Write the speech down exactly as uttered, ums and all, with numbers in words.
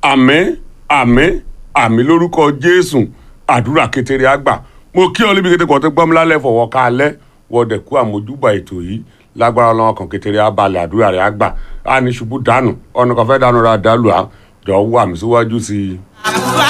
àmín àmín àmín lórúkọ Jésù àdúrà kékeré àgbà mo kí ọ níbi kété kan tó gbọ́n mi lálẹ́ fọwọ́ ká alẹ́ wọ́dẹ̀ kú àmójúbà ètò yìí lágbára ọlọ́wọ́ kan kékeré abalẹ̀ àdúrà rẹ̀ àgbà á ní ṣubú dànù ọ̀nà kan fẹ́ dànù ra dàlù à jọ wà mí síwájú sí i.